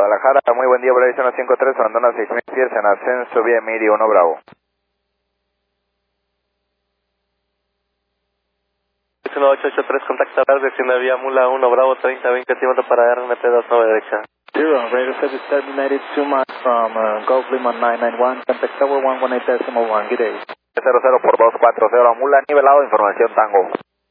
Guadalajara, muy buen día, Volaris 153, abandona 6000 pies en ascenso, vía Miri 1 Bravo. 1883, contactarás, desciende vía Mula 1 Bravo, 30-20, altimetro para RNP 29 derecha. Zero, radio service terminated 2 miles from Gulf Lima 991, contact tower 118.1, good day. 00 por 240, Mula nivelado, información Tango.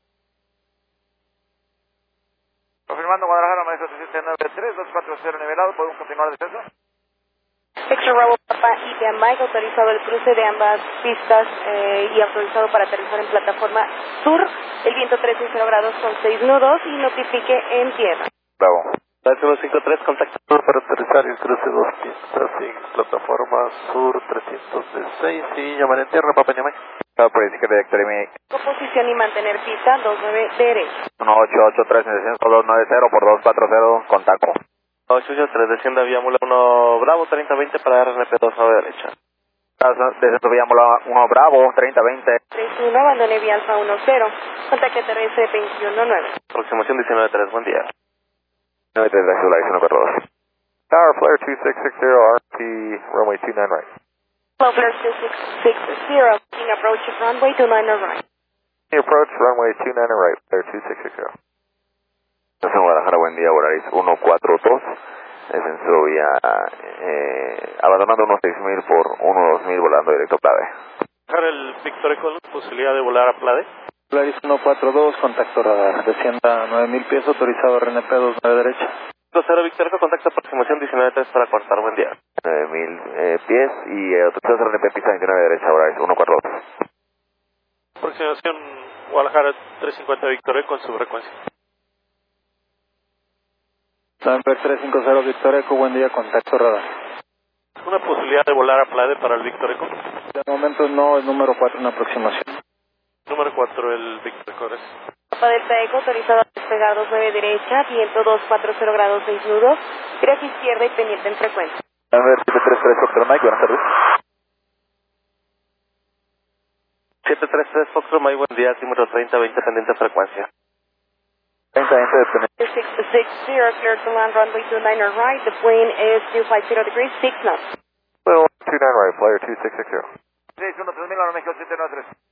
Confirmando Guadalajara, maestro 793, 240 nivelado, ¿podemos continuar el descenso? Extra Bravo Papa y Mike, autorizado el cruce de ambas pistas y autorizado para aterrizar en plataforma sur, el viento 13.0 grados con 6 nudos y notifique en tierra. Bravo. 153, contactado para aterrizar el cruce 2 pistas en plataforma sur 306 y llamar en tierra, Papa Ñamay. Please, trajectory me. Posición y mantener pista 29 derecha. 1883 en descenso 290 por 240, contacto. 883, descienda vía Mula 1 Bravo, 30-20 para RNP 29 derecha. Descenso vía Mula 1 Bravo, 30-20. 31, abandone vía Alfa 10, contacte terrestre 21-9. Aproximación 19-3, buen día. 93, visualize 142. Tower Flare 2660, RP, runway 29 right. Flow Flare 2660, king approach runway 29 right. Approach runway 29 right, Flare 2660. Entonces, Guadalajara, buen día, Volaris 142, descenso vía, abandonando unos 6000 por 12000, volando directo a Plade. El Victoria con posibilidad de volar a Plade. Volaris 142, contacto radar, descienda 9000 pies, autorizado RNP 29 derecha. 20 Victoria, contacto aproximación 19-3 para cortar, buen día. 9000 pies y autorizado RNP pista 29 derecha, Volaris 142. Aproximación Guadalajara 350 Victoria con su frecuencia. November 350 Victoria Eco, buen día, contacto radar. ¿Una posibilidad de volar a Plade para el Victoria Eco? De momento no, el número 4 en aproximación. Número 4, el Victoria Eco. Papa Delta Eco, autorizado a despegar 29 derecha, viento 240 grados 6 nudos, viraje izquierda y pendiente en frecuencia. November 733 Foxtrot Mike, buenas tardes. 733 Foxtrot Mike, buen día, altímetro 30-20, pendiente en frecuencia. 30-20 de 660, clear to land runway 29 right, the plane is 250 degrees, 6 knots. Well, 29 right, Flyer 2660. 613.000, ahora México 793.